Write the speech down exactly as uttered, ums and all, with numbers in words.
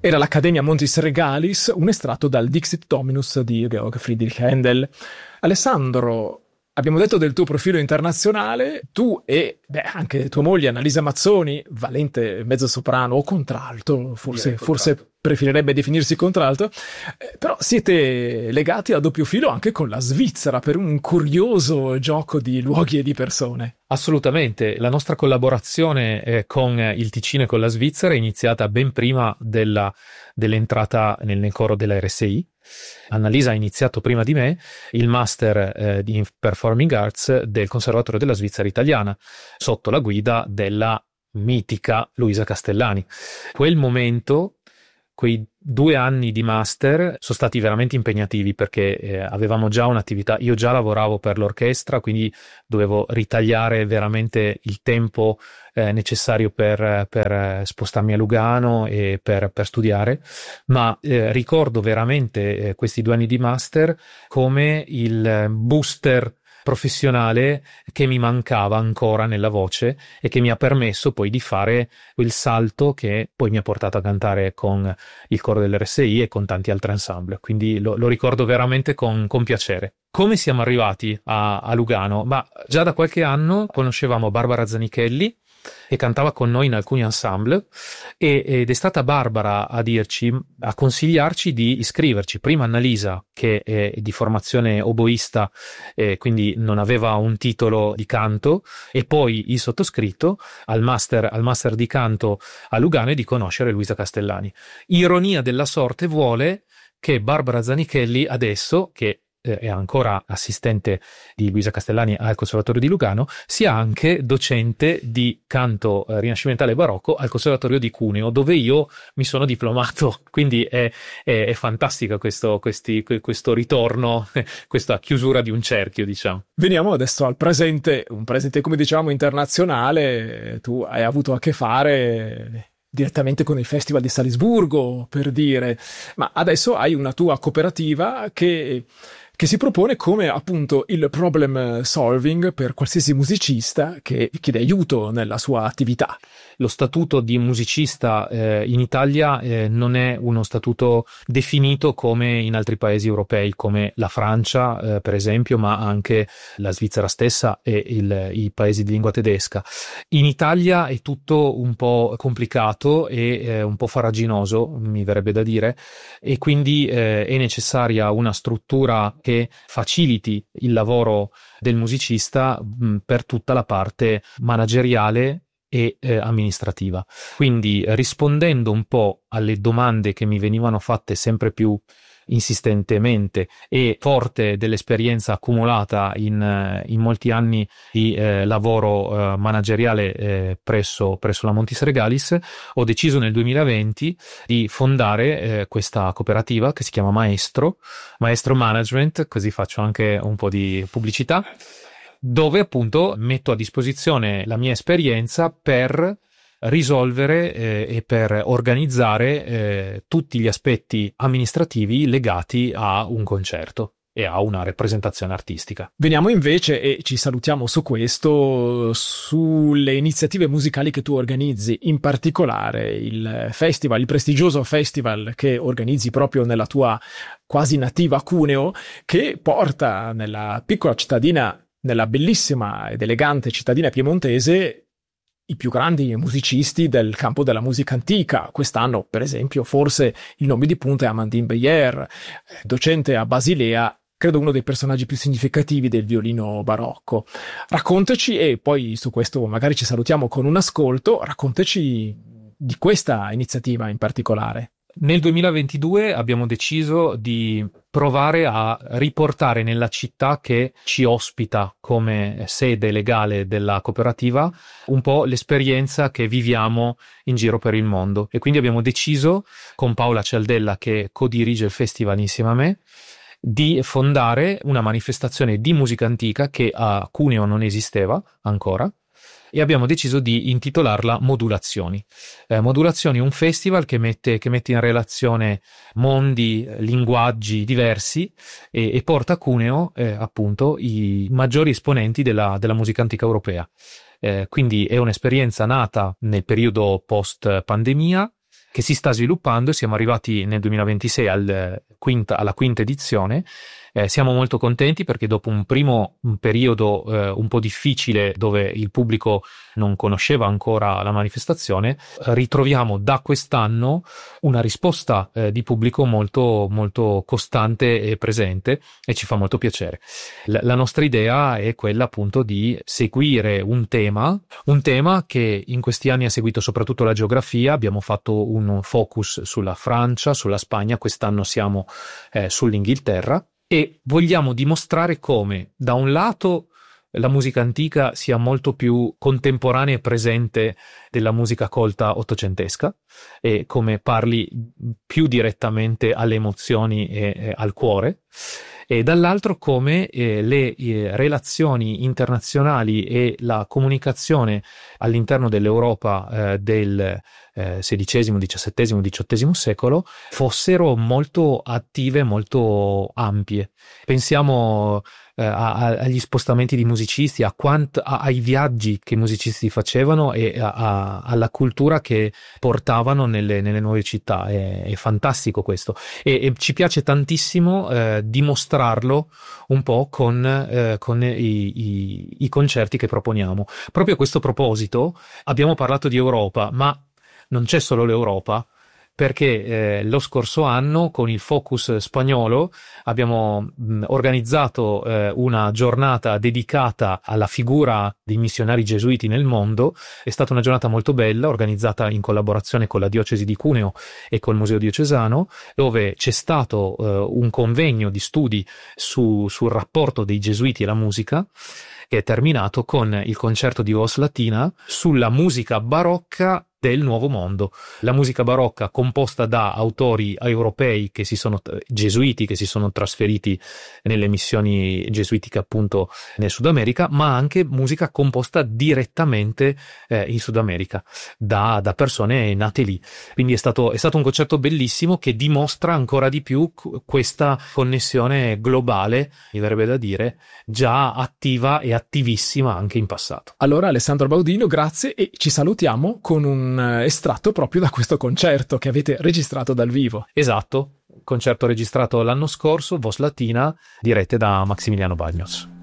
Era l'Accademia Montis Regalis, un estratto dal Dixit Dominus di Georg Friedrich Händel. Alessandro, abbiamo detto del tuo profilo internazionale, tu e beh, anche tua moglie Annalisa Mazzoni, valente mezzosoprano o contralto, forse, forse preferirebbe definirsi contralto, eh, però siete legati a doppio filo anche con la Svizzera per un curioso gioco di luoghi e di persone. Assolutamente, la nostra collaborazione eh, con il Ticino e con la Svizzera è iniziata ben prima della, dell'entrata nel, nel coro della R S I. Annalisa ha iniziato prima di me il master eh, di Performing Arts del Conservatorio della Svizzera Italiana sotto la guida della mitica Luisa Castellani. Quel momento, quei due anni di master sono stati veramente impegnativi perché eh, avevamo già un'attività, io già lavoravo per l'orchestra, quindi dovevo ritagliare veramente il tempo eh, necessario per, per spostarmi a Lugano e per, per studiare, ma eh, ricordo veramente eh, questi due anni di master come il booster professionale che mi mancava ancora nella voce e che mi ha permesso poi di fare quel salto che poi mi ha portato a cantare con il coro dell'R S I e con tanti altri ensemble, quindi lo, lo ricordo veramente con, con piacere. Come siamo arrivati a, a Lugano? Ma già da qualche anno conoscevamo Barbara Zanichelli e cantava con noi in alcuni ensemble e, ed è stata Barbara a dirci, a consigliarci di iscriverci. Prima Annalisa, che è di formazione oboista, eh, quindi non aveva un titolo di canto, e poi il sottoscritto al master, al master di canto a Lugano e di conoscere Luisa Castellani. Ironia della sorte vuole che Barbara Zanichelli adesso, che è ancora assistente di Luisa Castellani al Conservatorio di Lugano, sia anche docente di canto rinascimentale e barocco al Conservatorio di Cuneo, dove io mi sono diplomato. Quindi è, è, è fantastico questo, questi, questo ritorno, questa chiusura di un cerchio, diciamo. Veniamo adesso al presente, un presente come diciamo internazionale. Tu hai avuto a che fare direttamente con il Festival di Salisburgo, per dire, ma adesso hai una tua cooperativa che che si propone come appunto il problem solving per qualsiasi musicista che chiede aiuto nella sua attività. Lo statuto di musicista eh, in Italia eh, non è uno statuto definito come in altri paesi europei, come la Francia eh, per esempio, ma anche la Svizzera stessa e il, i paesi di lingua tedesca. In Italia è tutto un po' complicato e eh, un po' farraginoso, mi verrebbe da dire, e quindi eh, è necessaria una struttura che faciliti il lavoro del musicista mh, per tutta la parte manageriale e eh, amministrativa. Quindi rispondendo un po' alle domande che mi venivano fatte sempre più insistentemente e forte dell'esperienza accumulata in, in molti anni di eh, lavoro eh, manageriale eh, presso, presso la Montis Regalis, ho deciso nel duemilaventi di fondare eh, questa cooperativa che si chiama Maestro, Maestro Management, così faccio anche un po' di pubblicità, dove appunto metto a disposizione la mia esperienza per risolvere eh, e per organizzare eh, tutti gli aspetti amministrativi legati a un concerto e a una rappresentazione artistica. Veniamo invece, e ci salutiamo su questo, sulle iniziative musicali che tu organizzi, in particolare il festival, il prestigioso festival che organizzi proprio nella tua quasi nativa Cuneo, che porta nella piccola cittadina, nella bellissima ed elegante cittadina piemontese, i più grandi musicisti del campo della musica antica. Quest'anno, per esempio, forse il nome di punta è Amandine Beyer, docente a Basilea, credo uno dei personaggi più significativi del violino barocco. Raccontaci, e poi su questo magari ci salutiamo con un ascolto, raccontaci di questa iniziativa in particolare. Nel duemilaventidue abbiamo deciso di provare a riportare nella città che ci ospita come sede legale della cooperativa un po' l'esperienza che viviamo in giro per il mondo, e quindi abbiamo deciso con Paola Cialdella, che codirige il festival insieme a me, di fondare una manifestazione di musica antica che a Cuneo non esisteva ancora, e abbiamo deciso di intitolarla Modulazioni. Eh, Modulazioni è un festival che mette, che mette in relazione mondi, linguaggi diversi e, e porta a Cuneo eh, appunto i maggiori esponenti della, della musica antica europea. Eh, quindi è un'esperienza nata nel periodo post pandemia, che si sta sviluppando e siamo arrivati nel duemilaventisei al quinta, alla quinta edizione. Eh, siamo molto contenti perché dopo un primo un periodo eh, un po' difficile dove il pubblico non conosceva ancora la manifestazione, eh, ritroviamo da quest'anno una risposta eh, di pubblico molto, molto costante e presente, e ci fa molto piacere. La, la nostra idea è quella appunto di seguire un tema, un tema che in questi anni ha seguito soprattutto la geografia. Abbiamo fatto un focus sulla Francia, sulla Spagna, quest'anno siamo eh, sull'Inghilterra. E vogliamo dimostrare come, da un lato, la musica antica sia molto più contemporanea e presente della musica colta ottocentesca, e come parli più direttamente alle emozioni e, e al cuore, e dall'altro come eh, le eh, relazioni internazionali e la comunicazione all'interno dell'Europa eh, del sedicesimo, diciassettesimo, diciottesimo secolo fossero molto attive, molto ampie. Pensiamo eh, a, a, agli spostamenti di musicisti, a quant, a, ai viaggi che i musicisti facevano e a, a, alla cultura che portavano nelle, nelle nuove città. È, è fantastico questo, e, e ci piace tantissimo eh, dimostrarlo un po' con, eh, con i, i, i concerti che proponiamo. Proprio a questo proposito abbiamo parlato di Europa, ma non c'è solo l'Europa, perché eh, lo scorso anno con il Focus spagnolo abbiamo mh, organizzato eh, una giornata dedicata alla figura dei missionari gesuiti nel mondo. È stata una giornata molto bella, organizzata in collaborazione con la diocesi di Cuneo e col Museo Diocesano, dove c'è stato eh, un convegno di studi su, sul rapporto dei gesuiti e la musica, che è terminato con il concerto di Voz Latina sulla musica barocca del Nuovo Mondo. La musica barocca composta da autori europei che si sono gesuiti che si sono trasferiti nelle missioni gesuitiche appunto nel Sud America, ma anche musica composta direttamente eh, in Sud America da, da persone nate lì. Quindi è stato, è stato un concerto bellissimo che dimostra ancora di più questa connessione globale, mi verrebbe da dire, già attiva e attivissima anche in passato. Allora Alessandro Baudino, grazie, e ci salutiamo con un estratto proprio da questo concerto che avete registrato dal vivo. Esatto, concerto registrato l'anno scorso, Voz Latina, dirette da Maximiliano Bagnos.